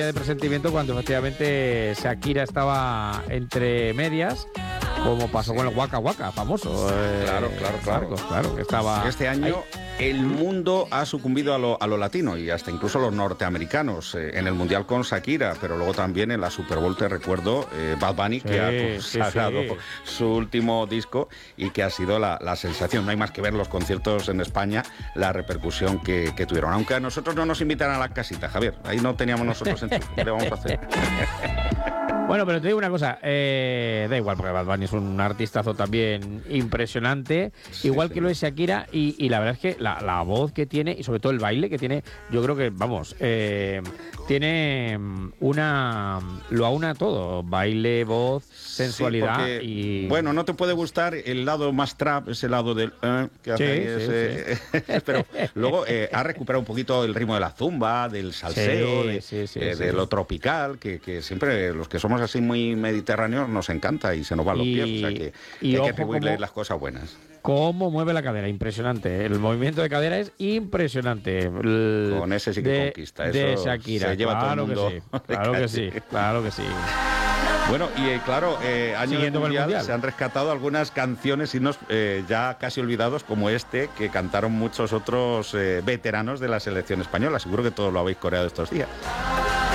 de presentimiento cuando efectivamente Shakira estaba entre medias, como pasó con el Waka Waka, famoso. Claro. Marcos, claro, que estaba... Este año el mundo ha sucumbido a lo latino y hasta incluso los norteamericanos en el Mundial con Shakira, pero luego también en la Super Bowl, te recuerdo, Bad Bunny, que ha consagrado su último disco y que ha sido la sensación. No hay más que ver los conciertos en España, la repercusión que tuvieron. Aunque a nosotros no nos invitan a la casita, Javier. Ahí no teníamos nosotros en ¿qué le vamos a hacer? Bueno, pero te digo una cosa, da igual, porque Bad Bunny es un artistazo también impresionante, igual que lo es Shakira, y la verdad es que la voz que tiene, y sobre todo el baile que tiene, yo creo que, vamos, tiene lo aúna todo, baile, voz, sensualidad, porque, y... Bueno, no te puede gustar el lado más trap, ese lado del... que hace pero luego ha recuperado un poquito el ritmo de la zumba, del salseo, de lo tropical, que siempre los que somos así muy mediterráneos nos encanta y se nos van los pies, o sea que hay que atribuirle las cosas buenas. Cómo mueve la cadera, impresionante. El movimiento de cadera es impresionante. Con ese sí que conquista. Eso de Shakira. Se lleva todo el mundo. Claro que sí. Bueno, y claro, año del mundial se han rescatado algunas canciones, himnos ya casi olvidados, como este, que cantaron muchos otros veteranos de la selección española. Seguro que todos lo habéis coreado estos días.